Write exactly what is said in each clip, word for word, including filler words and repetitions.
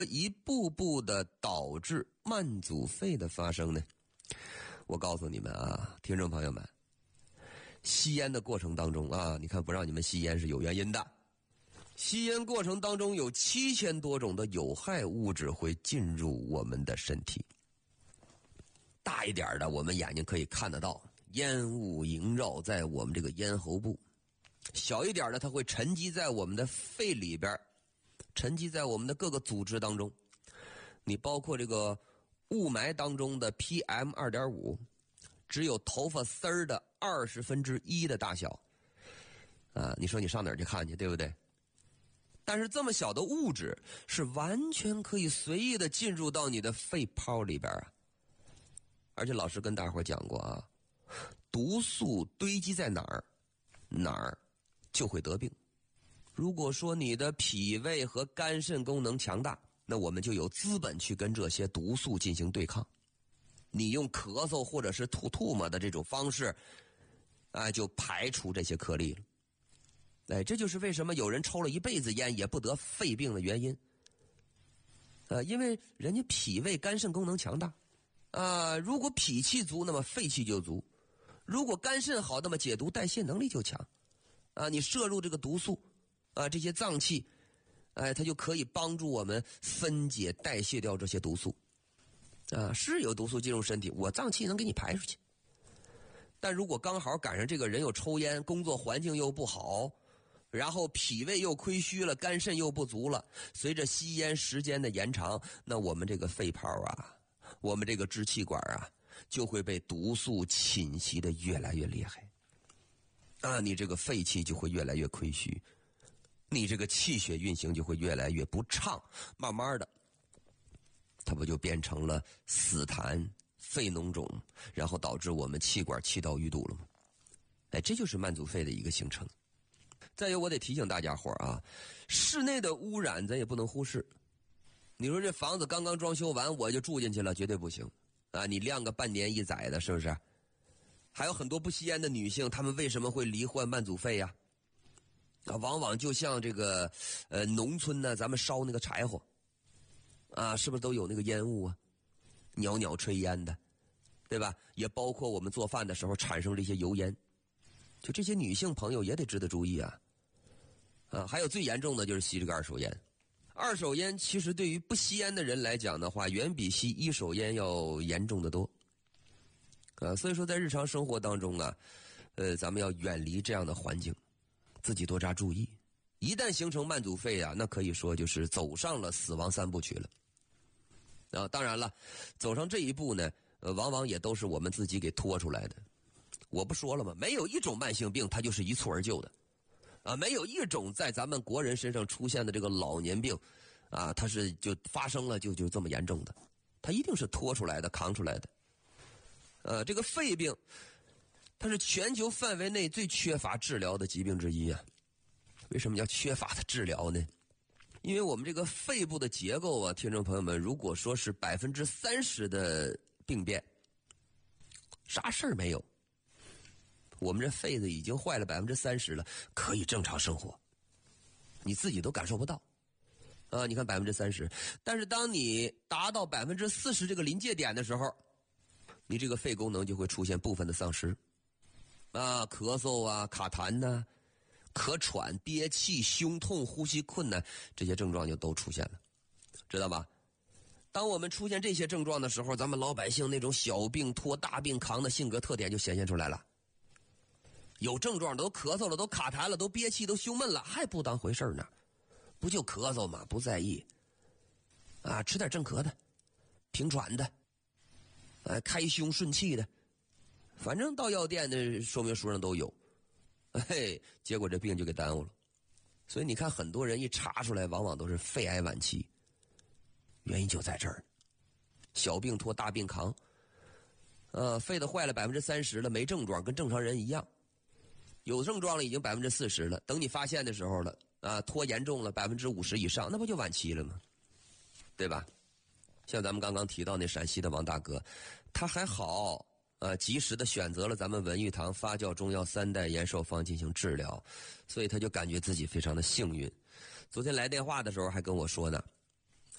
一步步的导致慢阻肺的发生呢？我告诉你们啊，听众朋友们，吸烟的过程当中啊，你看不让你们吸烟是有原因的。吸烟过程当中有七千多种的有害物质会进入我们的身体。大一点的，我们眼睛可以看得到，烟雾萦绕在我们这个咽喉部；小一点的，它会沉积在我们的肺里边，沉积在我们的各个组织当中。你包括这个雾霾当中的 P M 二点五， 只有头发丝儿的二十分之一的大小啊！你说你上哪儿去看去，对不对？但是这么小的物质是完全可以随意的进入到你的肺泡里边啊！而且老师跟大伙讲过啊，毒素堆积在哪儿，哪儿就会得病。如果说你的脾胃和肝肾功能强大，那我们就有资本去跟这些毒素进行对抗。你用咳嗽或者是吐吐沫的这种方式，啊，就排除这些颗粒了。哎，这就是为什么有人抽了一辈子烟也不得肺病的原因。呃，因为人家脾胃肝肾功能强大，啊、呃，如果脾气足，那么肺气就足；如果肝肾好，那么解毒代谢能力就强。啊、呃，你摄入这个毒素，啊、呃，这些脏器，哎、呃，它就可以帮助我们分解代谢掉这些毒素。啊、呃，是有毒素进入身体，我脏器能给你排出去。但如果刚好赶上这个人又抽烟，工作环境又不好，然后脾胃又亏虚了，肝肾又不足了，随着吸烟时间的延长，那我们这个肺泡啊，我们这个支气管啊，就会被毒素侵袭的越来越厉害。啊，你这个肺气就会越来越亏虚，你这个气血运行就会越来越不畅，慢慢的，它不就变成了死痰、肺脓肿，然后导致我们气管气道淤堵了吗？哎，这就是慢阻肺的一个形成。再有，我得提醒大家伙啊，室内的污染咱也不能忽视。你说这房子刚刚装修完，我就住进去了，绝对不行啊！你晾个半年一载的，是不是？还有很多不吸烟的女性，她们为什么会罹患慢阻肺呀？啊，往往就像这个呃农村呢，咱们烧那个柴火啊，是不是都有那个烟雾啊？袅袅炊烟的，对吧？也包括我们做饭的时候产生这些油烟。就这些女性朋友也得值得注意啊！啊，还有最严重的就是吸这个二手烟。二手烟其实对于不吸烟的人来讲的话，远比吸一手烟要严重的多。啊，所以说在日常生活当中啊，呃，咱们要远离这样的环境，自己多加注意。一旦形成慢阻肺啊，那可以说就是走上了死亡三部曲了。啊，当然了，走上这一步呢，呃，往往也都是我们自己给拖出来的。我不说了吗？没有一种慢性病它就是一蹴而就的，啊，没有一种在咱们国人身上出现的这个老年病，啊，它是就发生了就就这么严重的，它一定是拖出来的、扛出来的。呃，这个肺病，它是全球范围内最缺乏治疗的疾病之一啊。为什么叫缺乏的治疗呢？因为我们这个肺部的结构啊，听众朋友们，如果说是百分之三十的病变，啥事儿没有。我们这肺子已经坏了百分之三十了，可以正常生活，你自己都感受不到啊！你看百分之三十，但是当你达到百分之四十这个临界点的时候，你这个肺功能就会出现部分的丧失啊，咳嗽啊、卡痰呐、啊、咳喘、憋气、胸痛、呼吸困难，这些症状就都出现了，知道吧？当我们出现这些症状的时候，咱们老百姓那种小病拖大病扛的性格特点就显现出来了。有症状都咳嗽了，都卡痰了，都憋气，都胸闷了，还不当回事呢？不就咳嗽吗？不在意啊，吃点镇咳的，平喘的，啊，开胸顺气的，反正到药店的说明书上都有。嘿，结果这病就给耽误了。所以你看，很多人一查出来，往往都是肺癌晚期，原因就在这儿。小病拖大病扛，呃，肺的坏了百分之三十了，没症状，跟正常人一样。有症状了已经百分之四十了，等你发现的时候了啊，拖严重了百分之五十以上，那不就晚期了吗？对吧？像咱们刚刚提到那陕西的王大哥，他还好啊，及时的选择了咱们文玉堂发酵中药三代延寿方进行治疗，所以他就感觉自己非常的幸运。昨天来电话的时候还跟我说呢，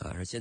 啊，是现